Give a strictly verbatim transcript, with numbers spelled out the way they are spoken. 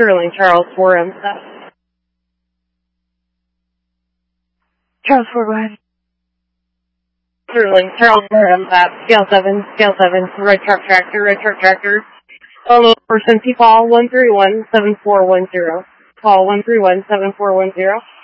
Sterling Charles four M seven. Charles four, go ahead. Sterling Charles four M seven. Scale seven, scale seven. Red truck tractor, red truck tractor. All person, P call one three one seven four one zero. Call one three one seven four one zero.